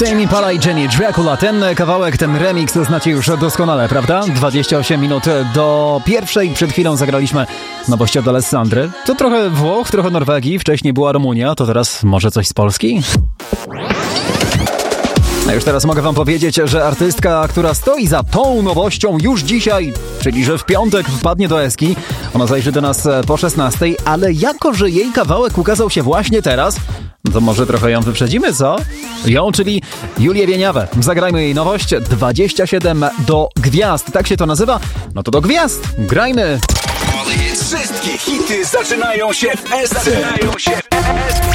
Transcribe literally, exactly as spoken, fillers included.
Tame Impala i Jenny Dracula. Ten kawałek, ten remix znacie już doskonale, prawda? dwadzieścia osiem minut do pierwszej. Przed chwilą zagraliśmy nowość od Alessandry. To trochę Włoch, trochę Norwegii. Wcześniej była Rumunia, to teraz może coś z Polski? A już teraz mogę wam powiedzieć, że artystka, która stoi za tą nowością już dzisiaj, czyli że w piątek wpadnie do Eski, ona zajrzy do nas po szesnastej, ale jako, że jej kawałek ukazał się właśnie teraz, to może trochę ją wyprzedzimy, co? Ją, czyli Julię Wieniawę. Zagrajmy jej nowość dwadzieścia siedem do gwiazd. Tak się to nazywa? No to do gwiazd. Grajmy! Wszystkie hity zaczynają się w Esce. Zaczynają się w Esce.